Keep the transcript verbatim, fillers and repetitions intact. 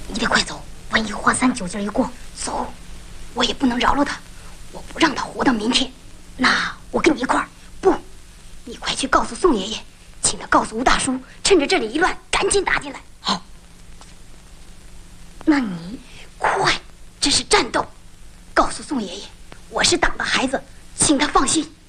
你得快走，万一华三酒劲一过，走，我也不能饶了他，我不让他活到明天。那我跟你一块儿。不，你快去告诉宋爷爷，请他告诉吴大叔，趁着这里一乱，赶紧打进来。 好。 那你快，这是战斗，告诉宋爷爷，我是党的孩子，请他放心。